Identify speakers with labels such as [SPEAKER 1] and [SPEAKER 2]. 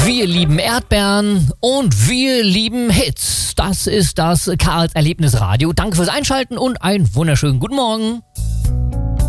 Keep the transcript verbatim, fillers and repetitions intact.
[SPEAKER 1] Wir lieben Erdbeeren und wir lieben Hits. Das ist das Karls Erlebnisradio. Danke fürs Einschalten und einen wunderschönen guten Morgen.